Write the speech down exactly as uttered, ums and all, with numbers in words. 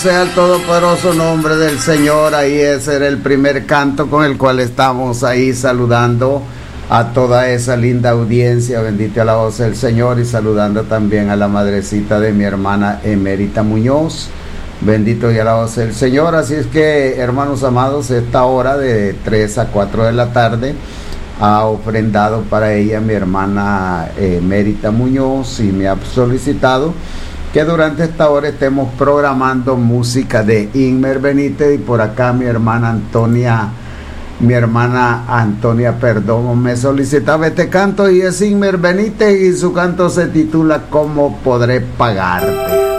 Sea el todopoderoso nombre del Señor. Ahí ese era el primer canto con el cual estamos ahí saludando a toda esa linda audiencia. Bendito a la voz del Señor, y saludando también a la madrecita de mi hermana Emérita Muñoz. Bendito y a la voz del Señor. Así es que, hermanos amados, esta hora de tres a cuatro de la tarde ha ofrendado para ella mi hermana Emérita Muñoz, y me ha solicitado que durante esta hora estemos programando música de Inmer Benítez. Y por acá mi hermana Antonia, mi hermana Antonia Perdomo me solicitaba este canto, y es Inmer Benítez, y su canto se titula ¿Cómo podré pagarte?